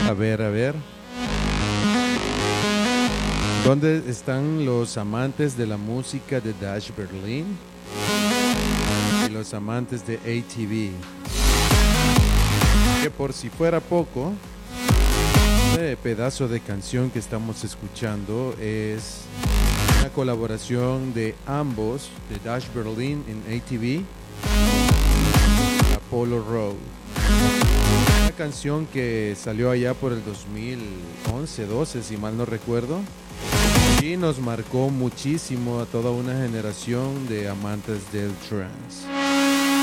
A ver, a ver. ¿Dónde están los amantes de la música de Dash Berlin? Y los amantes de ATV. Que por si fuera poco, este pedazo de canción que estamos escuchando es una colaboración de ambos, de Dash Berlin en ATV, Apollo Road. Una canción que salió allá por el 2011-12, si mal no recuerdo, y nos marcó muchísimo a toda una generación de amantes del trance.